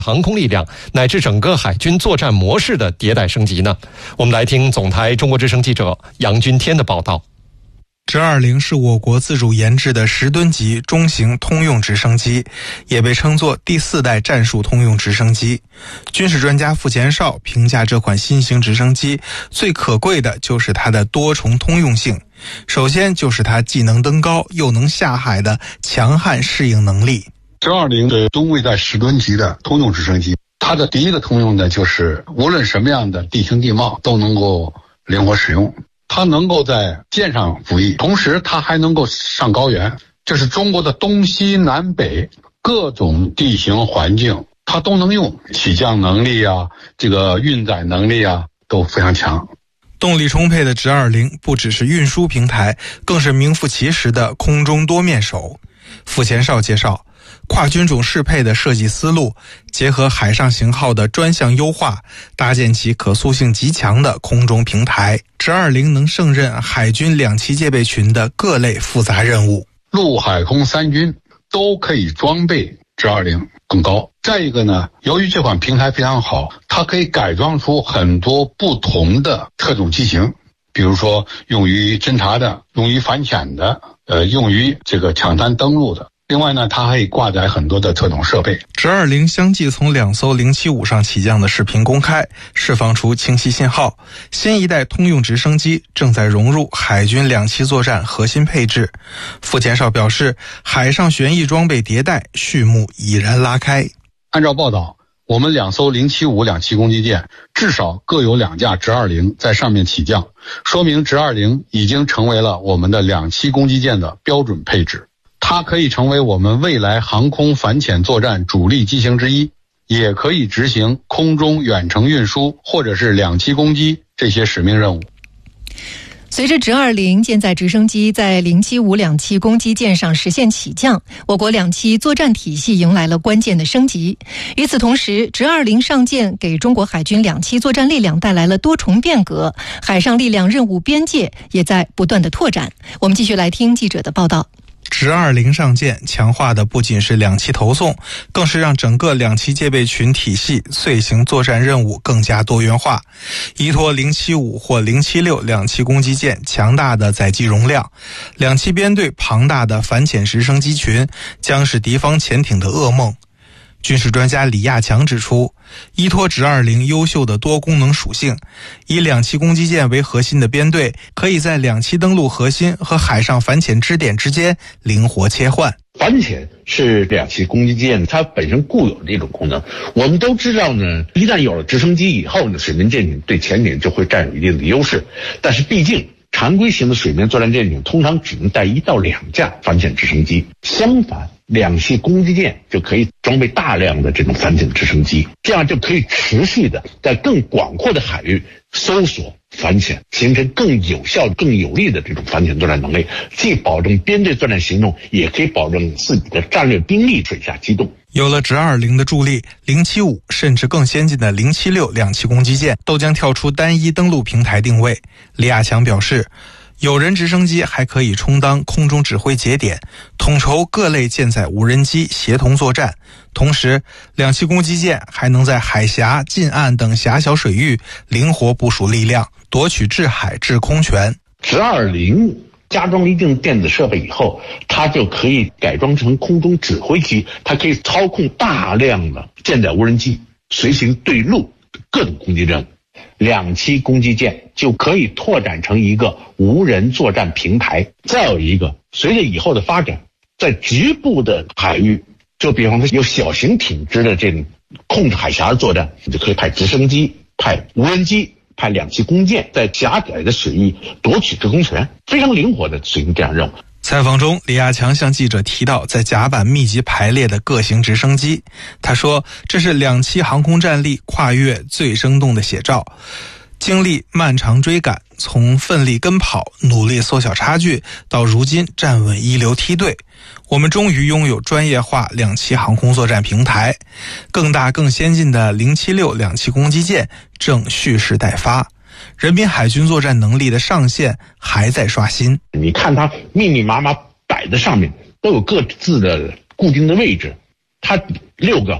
航空力量乃至整个海军作战模式的迭代升级呢？我们来听总台中国之声记者杨军天的报道。 直20是我国自主研制的10吨级中型通用直升机，也被称作第4代战术通用直升机。军事专家傅前绍评价这款新型直升机最可贵的就是它的多重通用性。首先就是它既能登高又能下海的强悍适应能力。 直20是中卫在10吨级的通用直升机，它的第一个通用呢，就是无论什么样的地形地貌都能够灵活使用。它能够在舰上服役，同时它还能够上高原，这是中国的东西南北各种地形环境它都能用，起降能力啊，这个运载能力啊都非常强。 动力充沛的直20不只是运输平台，更是名副其实的空中多面手。傅前绍介绍，跨军种适配的设计思路，结合海上型号的专项优化，搭建起可塑性极强的空中平台。直20能胜任海军2栖戒备群的各类复杂任务， 陆海空3军都可以装备直20更高。再一个呢，由于这款平台非常好，它可以改装出很多不同的特种机型，比如说用于侦察的，用于反潜的，用于这个抢滩登陆的。另外呢，它还可以挂载很多的特种设备。 直20相继从2艘075上起降的视频公开，释放出清晰信号。新一代通用直升机正在融入海军2栖作战核心配置。傅前绍表示，海上旋翼装备迭代序幕已然拉开。 按照报道，我们2艘075两栖攻击舰至少各有2架直20在上面起降，说明直20已经成为了我们的两栖攻击舰的标准配置。它可以成为我们未来航空反潜作战主力机型之一，也可以执行空中远程运输或者是两栖攻击这些使命任务。 随着直20舰载直升机在075两栖攻击舰上实现起降，我国两栖作战体系迎来了关键的升级。与此同时，直20上舰给中国海军两栖作战力量带来了多重变革，海上力量任务边界也在不断的拓展。我们继续来听记者的报道。 直20上舰强化的不仅是两栖投送，更是让整个两栖戒备群体系遂行作战任务更加多元化。依托075或076两栖攻击舰强大的载机容量，两栖编队庞大的反潜直升机群将是敌方潜艇的噩梦。军事专家李亚强指出，依托直20优秀的多功能属性，以两栖攻击舰为核心的编队可以在两栖登陆核心和海上反潜支点之间灵活切换。 反潜是两栖攻击舰它本身固有的这种功能。我们都知道呢，一旦有了直升机以后呢，水面舰艇对潜艇就会占有一定的优势。但是毕竟常规型的水面作战舰艇通常只能带1到2架反潜直升机，相反两栖攻击舰就可以装备大量的这种反潜直升机，这样就可以持续的在更广阔的海域搜索反潜，形成更有效更有力的这种反潜作战能力，既保证编队作战行动，也可以保证自己的战略兵力水下机动。 有了直20的助力，075甚至更先进的076两栖攻击舰都将跳出单一登陆平台定位。李亚强表示，有人直升机还可以充当空中指挥节点，统筹各类舰载无人机协同作战。同时，两栖攻击舰还能在海峡、近岸等狭小水域灵活部署力量，夺取制海制空权。 直20加装一定电子设备以后，它就可以改装成空中指挥机，它可以操控大量的舰载无人机，随行对陆各种攻击任务。两栖攻击舰就可以拓展成一个无人作战平台。再有一个，随着以后的发展，在局部的海域，就比方说有小型艇只的这种控制海峡的作战，你就可以派直升机、派无人机、派两栖攻舰，在狭窄的水域夺取制空权，非常灵活的执行这样任务。 采访中，李亚强向记者提到在甲板密集排列的各型直升机，他说这是两栖航空战力跨越最生动的写照。经历漫长追赶，从奋力跟跑、努力缩小差距，到如今站稳一流梯队，我们终于拥有专业化两栖航空作战平台。更大更先进的076两栖攻击舰正蓄势待发，人民海军作战能力的上限还在刷新。 你看它密密麻麻摆在上面，都有各自的固定的位置，它6个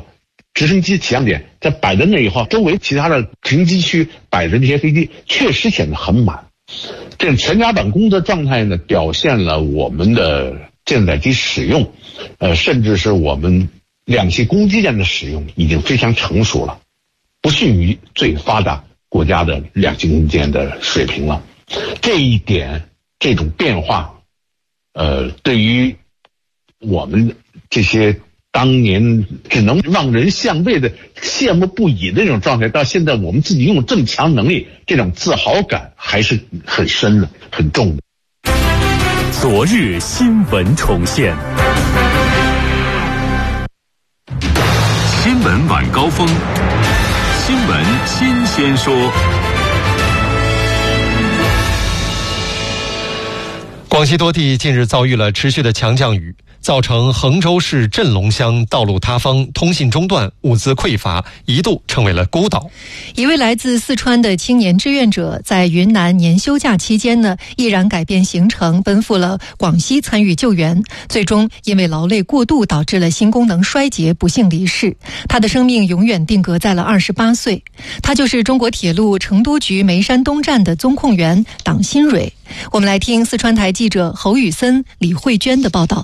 直升机起降点在摆在那以后，周围其他的停机区摆着这些飞机，确实显得很满。这种全甲板工作状态呢，表现了我们的舰载机使用，甚至是我们两栖攻击舰的使用已经非常成熟了，不逊于最发达国家的两栖攻击舰的水平了。这一点，这种变化，对于我们这些当年只能望人项背的羡慕不已的那种状态，到现在我们自己拥有这么强能力，这种自豪感还是很深的、很重的。 昨日新闻重现，新闻晚高峰，新闻新鲜说。 广西多地近日遭遇了持续的强降雨，造成衡州市镇龙乡道路塌方、通信中断、物资匮乏，一度成为了孤岛。 一位来自四川的青年志愿者在云南年休假期间呢，毅然改变行程，奔赴了广西参与救援，最终因为劳累过度导致了心功能衰竭，不幸离世。他的生命永远定格在了28岁。他就是中国铁路成都局眉山东站的综控员党新蕊。我们来听四川台记者侯宇森、李慧娟的报道。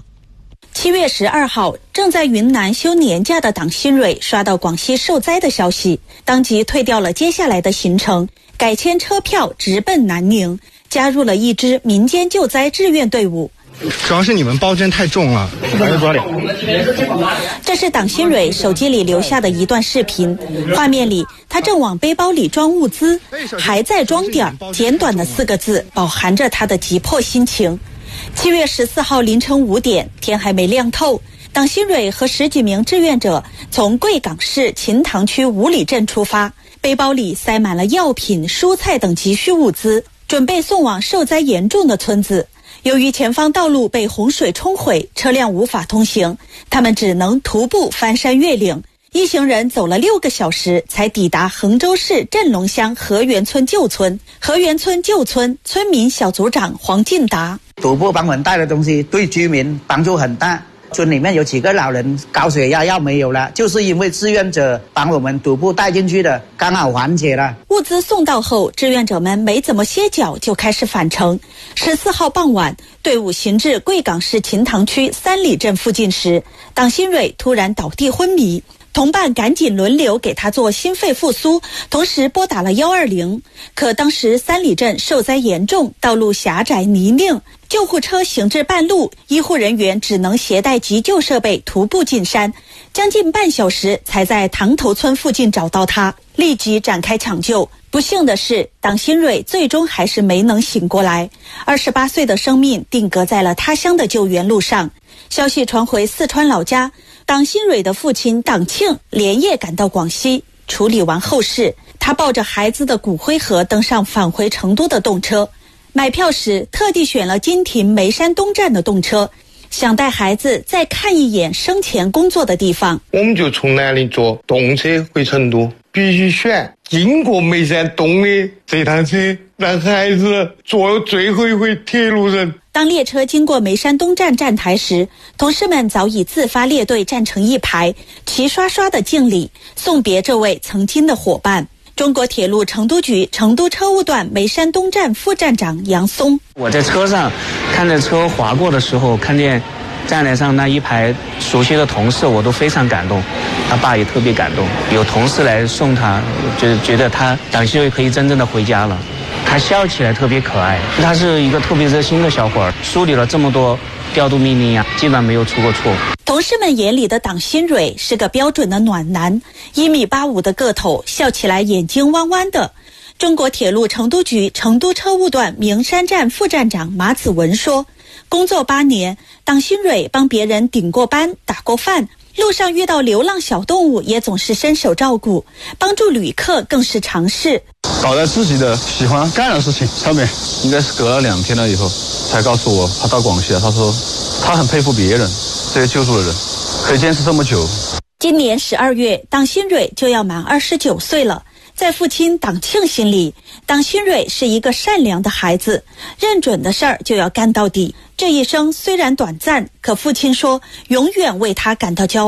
7月12号，正在云南休年假的党新蕊刷到广西受灾的消息，当即退掉了接下来的行程，改签车票直奔南宁，加入了一支民间救灾志愿队伍。 主要是你们包真太重了，还是多点。 这是党新蕊手机里留下的一段视频，画面里他正往背包里装物资，还在装点，简短的4个字饱含着他的急迫心情。7月14号凌晨5点，天还没亮透，党新蕊和10几名志愿者从贵港市秦塘区五里镇出发，背包里塞满了药品、蔬菜等急需物资，准备送往受灾严重的村子。由于前方道路被洪水冲毁，车辆无法通行，他们只能徒步翻山越岭。一行人走了6个小时，才抵达衡州市镇龙乡河源村旧村。河源村旧村村民小组长黄进达： 徒步帮我们带的东西对居民帮助很大。村里面有几个老人高血压药没有了，就是因为志愿者帮我们徒步带进去的，刚好缓解了。 物资送到后，志愿者们没怎么歇脚就开始返程。14号傍晚，队伍行至贵港市秦塘区3里镇附近时，党新蕊突然倒地昏迷。同伴赶紧轮流给他做心肺复苏，同时拨打了120。可当时3里镇受灾严重，道路狭窄泥泞，救护车行至半路，医护人员只能携带急救设备徒步进山，将近半小时才在塘头村附近找到他，立即展开抢救。不幸的是，党新蕊最终还是没能醒过来，28岁的生命定格在了他乡的救援路上。消息传回四川老家，党新蕊的父亲党庆连夜赶到广西，处理完后事，他抱着孩子的骨灰盒登上返回成都的动车。买票时特地选了金亭眉山东站的动车，想带孩子再看一眼生前工作的地方。 我们就从南宁坐动车回成都，必须选经过眉山东的这趟车，让孩子坐最后一回铁路人。 当列车经过眉山东站站台时，同事们早已自发列队站成一排，齐刷刷的敬礼，送别这位曾经的伙伴。中国铁路成都局成都车务段眉山东站副站长杨松： 我在车上看着车划过的时候，看见站台上那一排熟悉的同事，我都非常感动。他爸也特别感动，有同事来送他，就觉得他党新蕊可以真正的回家了。他笑起来特别可爱，他是一个特别热心的小伙儿，梳理了这么多调度命令呀，基本上没有出过错。 同事们眼里的党新蕊是个标准的暖男，1.85米的个头，笑起来眼睛弯弯的。中国铁路成都局成都车务段名山站副站长马子文说，工作8年，党新蕊帮别人顶过班、打过饭，路上遇到流浪小动物也总是伸手照顾，帮助旅客更是常事。 搞在自己的喜欢干的事情上面，应该是隔了2天了以后才告诉我他到广西了。他说他很佩服别人，这些救助的人可以坚持这么久。 今年12月，党新蕊就要满29岁了。在父亲党庆心里，党新蕊是一个善良的孩子，认准的事儿就要干到底。这一生虽然短暂，可父亲说永远为他感到骄傲。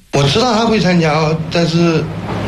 我知道他会参加，但是